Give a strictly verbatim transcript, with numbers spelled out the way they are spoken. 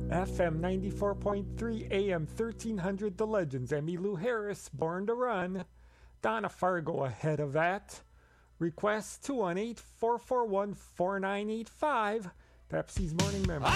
F M ninety-four point three, A M thirteen hundred, The Legends. Emmylou Harris, Born to Run. Donna Fargo ahead of that. Request two one eight, four four one, four nine eight five. Pepsi's Morning Memory.